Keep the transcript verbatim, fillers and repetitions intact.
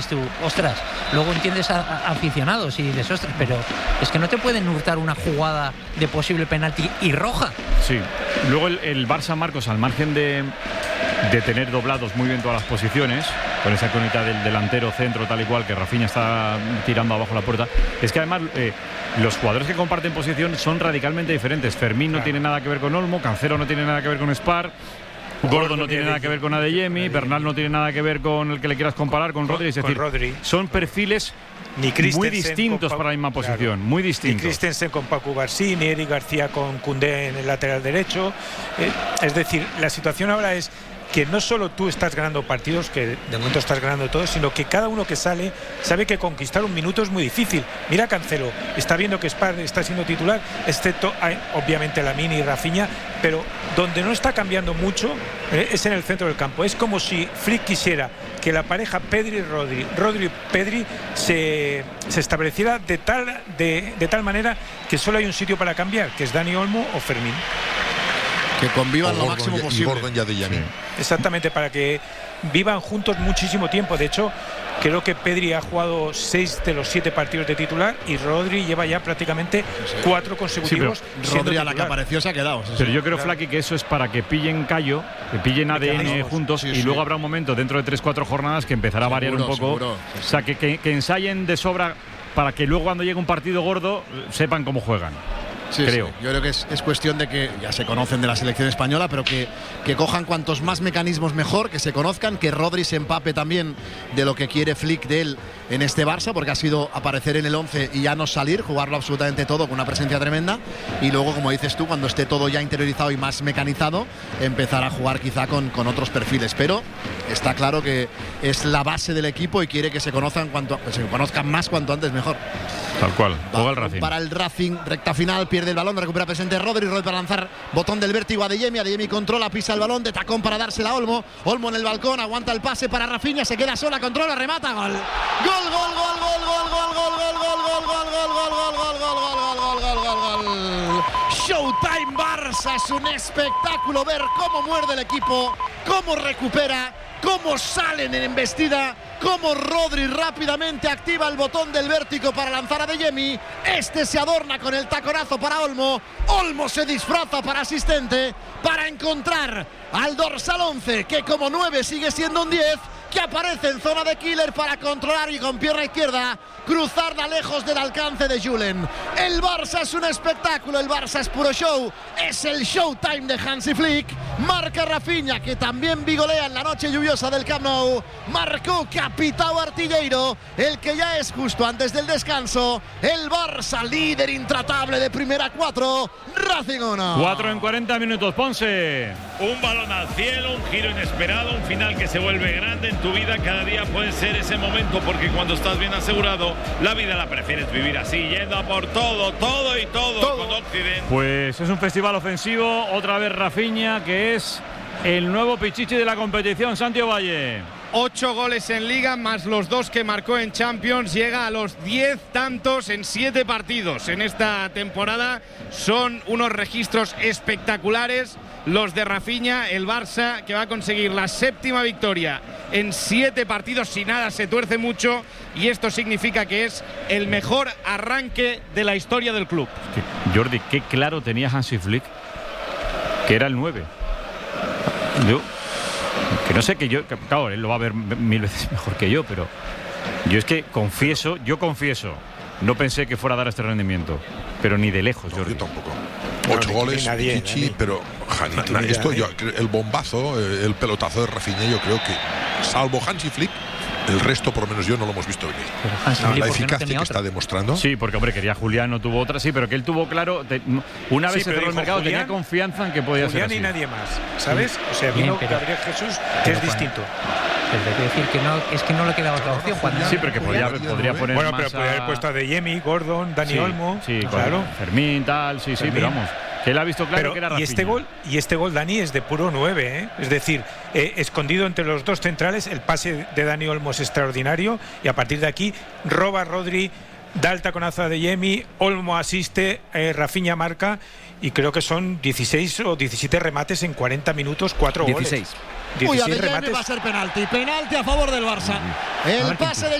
tú, ostras, luego entiendes a, a aficionados y dices, ostras, pero es que no te pueden hurtar una jugada de posible penalti y roja. Sí, luego el, el Barça, Marcos, al margen de, de tener doblados muy bien todas las posiciones, con esa conita del delantero centro tal y cual, que Rafinha está tirando abajo la puerta, es que además eh, los jugadores que comparten posición son radicalmente diferentes. Fermín no claro. tiene nada que ver con Olmo, Cancelo no tiene nada que ver con Spar, Gordo no tiene nada que ver con Adeyemi, Bernal no tiene nada que ver con el que le quieras comparar, con Rodri. Es decir, Rodri. son perfiles ni muy distintos para la misma posición, claro. muy distintos. Ni Christensen con Paco García, ni Eric García con Koundé en el lateral derecho. Eh, es decir, la situación ahora es que no solo tú estás ganando partidos, que de momento estás ganando todos, sino que cada uno que sale sabe que conquistar un minuto es muy difícil. Mira Cancelo, está viendo que Spar está siendo titular, excepto obviamente Lamine y Rafinha, pero donde no está cambiando mucho eh, es en el centro del campo. Es como si Flick quisiera que la pareja Pedri-Rodri, Rodri-Pedri se, se estableciera de tal, de, de tal manera que solo hay un sitio para cambiar, que es Dani Olmo o Fermín. Que convivan o lo Gordon máximo y, posible. Y Gordon y Adeyemi. Sí. Exactamente, para que vivan juntos muchísimo tiempo. De hecho, creo que Pedri ha jugado seis de los siete partidos de titular y Rodri lleva ya prácticamente sí, sí. cuatro consecutivos. Sí, Rodri a la que apareció se ha quedado. Sí, pero sí. yo creo, claro. Flaky, que eso es para que pillen callo, que pillen A D N juntos, sí, y sí. luego habrá un momento dentro de tres cuatro jornadas que empezará seguro, a variar un poco. Seguro, sí, sí. O sea, que, que, que ensayen de sobra para que luego cuando llegue un partido gordo sepan cómo juegan. Sí, creo. Sí. Yo creo que es, es cuestión de que ya se conocen de la selección española, pero que, que cojan cuantos más mecanismos mejor, que se conozcan, que Rodri se empape también de lo que quiere Flick de él en este Barça, porque ha sido aparecer en el once y ya no salir, jugarlo absolutamente todo con una presencia tremenda, y luego, como dices tú, cuando esté todo ya interiorizado y más mecanizado, empezar a jugar quizá con, con otros perfiles, pero está claro que es la base del equipo y quiere que se conozcan, cuanto, se conozcan más cuanto antes mejor. Tal cual, juega el Racing. Para el Racing, recta final, pierde el balón, recupera presente Rodri, Rodri para lanzar, botón del vértigo a Adeyemi, Adeyemi controla, pisa el balón, de tacón para dársela a Olmo, Olmo en el balcón, aguanta el pase para Rafinha, se queda sola, controla, remata, gol. Gol, gol, gol, gol, gol, gol, gol, gol, gol, gol, gol, gol, gol, gol, gol, gol, gol, gol, gol, gol. Showtime Barça, es un espectáculo ver cómo muerde el equipo, cómo recupera, cómo salen en embestida, cómo Rodri rápidamente activa el botón del vértigo para lanzar a Adeyemi. Este se adorna con el taconazo para Olmo. Olmo se disfraza para asistente para encontrar al dorsal once, que como nueve sigue siendo un diez, que aparece en zona de killer para controlar y con pierna izquierda cruzarla lejos del alcance de Julen. El Barça es un espectáculo, el Barça es puro show, es el showtime de Hansi Flick. Marca Rafinha, que también vigolea en la noche lluviosa del Camp Nou. Marcó Capitao Artilleiro, el que ya es justo antes del descanso. El Barça, líder intratable de primera, cuatro, Racing uno. cuatro en cuarenta minutos, Ponce. Un balón al cielo, un giro inesperado, un final que se vuelve grande en tu vida. Cada día puede ser ese momento, porque cuando estás bien asegurado, la vida la prefieres vivir así, yendo a por todo, todo y todo, todo. Con Occident. Pues es un festival ofensivo, otra vez Rafinha, que es el nuevo pichichi de la competición. Santiago Valle. Ocho goles en Liga, más los dos que marcó en Champions. Llega a los diez tantos en siete partidos en esta temporada. Son unos registros espectaculares los de Rafinha. El Barça, que va a conseguir la séptima victoria en siete partidos, si nada se tuerce mucho, y esto significa que es el mejor arranque de la historia del club. Jordi, qué claro tenía Hansi Flick que era el nueve. Yo que no sé, que yo, que, claro, él lo va a ver mil veces mejor que yo, pero yo es que confieso, yo confieso, no pensé que fuera a dar este rendimiento, pero ni de lejos, Jordi. No, yo tampoco. Ocho no, goles, nadie, Pichichi, nadie. Pero ja, na, na, esto, yo, el bombazo, el pelotazo de Rafinha, yo creo que, salvo Hansi Flick, el resto, por lo menos yo, no lo hemos visto venir. No, la eficacia no que está demostrando. Sí, porque, hombre, quería Julián, no tuvo otra, sí, pero que él tuvo claro, te, una vez sí, se cerró el mercado, Julián, tenía confianza en que podía Julián ser así. Julián y nadie más, ¿sabes? Sí. O sea, vino Bien, Gabriel Jesús, que es distinto. Pero hay que decir que no, es que no le quedaba otra opción. Cuando sí, pero que podría, podría poner bueno, más pero podría haber puesto a Adeyemi, Gordon, Dani sí, Olmo. Sí, claro. Fermín, tal, sí, Fermín. sí, pero vamos. Que él ha visto claro pero, que era Rafinha. Y este gol, y este gol, Dani, es de puro nueve, ¿eh? Es decir, eh, escondido entre los dos centrales, el pase de Dani Olmo es extraordinario, y a partir de aquí roba Rodri, da el taconazo a Adeyemi, Olmo asiste, eh, Rafinha marca, y creo que son dieciséis o diecisiete remates en cuarenta minutos, cuatro dieciséis. goles. Uy, Adeyemi va a ser penalti, penalti a favor del Barça. El pase de